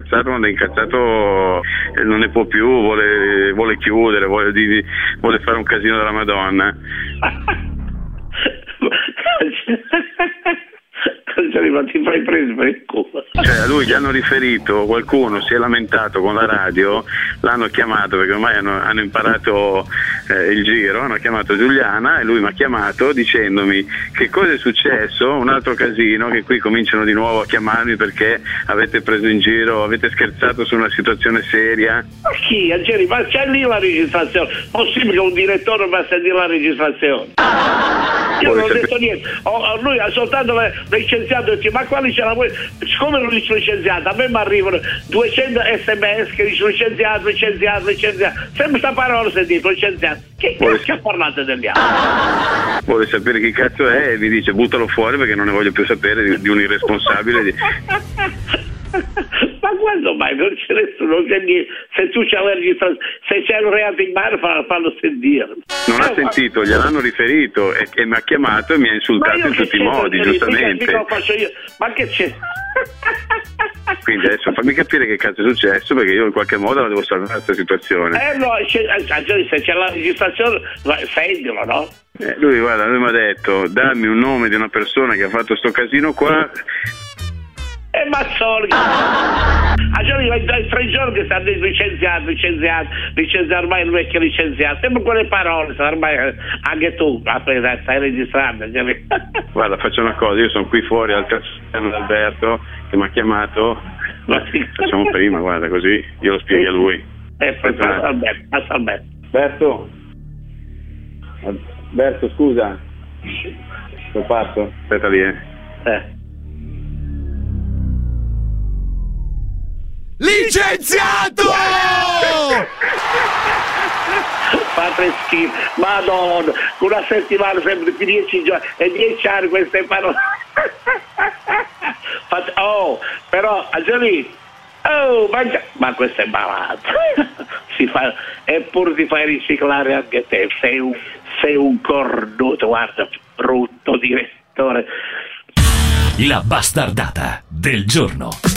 incazzato, quando è incazzato non ne può più, vuole chiudere, vuole fare un casino della Madonna. Ma ti fai preso per il culo. Cioè, a lui gli hanno riferito, qualcuno si è lamentato con la radio, l'hanno chiamato perché ormai hanno imparato il giro, hanno chiamato Giuliana e lui mi ha chiamato dicendomi che cosa è successo, un altro casino, che qui cominciano di nuovo a chiamarmi perché avete preso in giro, avete scherzato su una situazione seria. Ma chi? Angeli, ma c'è lì la registrazione? Possibile che un direttore va a sentire la registrazione? Io non ho detto niente, lui ha soltanto licenziato, dice, ma quali ce la vuoi? Siccome non dice licenziato, a me mi arrivano 200 sms che dice licenziato, sempre sta parola sentito, licenziato. Che parlate degli altri? Vuole sapere chi cazzo è e mi dice buttalo fuori perché non ne voglio più sapere di un irresponsabile. Ma quando mai? Non c'è nessuno che se tu c'hai la registrazione, se c'è un reato in mano fallo sentire. Non ha sentito, gliel'hanno riferito e mi ha chiamato e mi ha insultato in tutti i modi, giustamente. Lo faccio io. Ma che c'è? Quindi adesso fammi capire che cazzo è successo, perché io in qualche modo la devo salvare questa situazione. No, se c'è la registrazione, sentilo, no? Lui mi ha detto dammi un nome di una persona che ha fatto sto casino qua. Mazzoli, dai 3 giorni che stanno licenziato, ormai il vecchio licenziato, sempre quelle parole, ormai anche tu, aspetta, stai registrando. Guarda, faccio una cosa, io sono qui fuori al castello Alberto che mi ha chiamato, facciamo prima, guarda, così io lo spieghi a lui. Passa Alberto. Alberto, scusa, lo passo, aspetta lì. Licenziato! Fate schifo, madonna, una settimana sempre più 10 giorni e 10 anni queste parole. Però Angeli, ma questo è malato. Eppure ti fai riciclare anche te, sei un cornuto, guarda, brutto direttore. La bastardata del giorno.